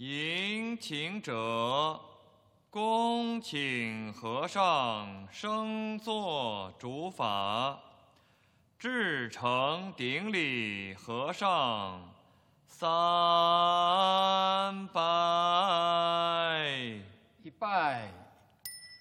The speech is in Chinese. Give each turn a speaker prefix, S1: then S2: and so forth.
S1: 迎请者，恭请和尚升座主法。至诚顶礼和尚，三。